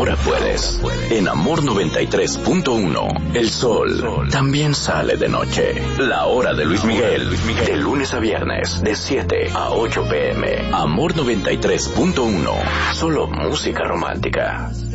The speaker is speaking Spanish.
ahora puedes. En Amor 93.1, el sol también sale de noche. La hora de Luis Miguel, de lunes a viernes, de 7 a 8 p.m. Amor 93.1, solo música romántica.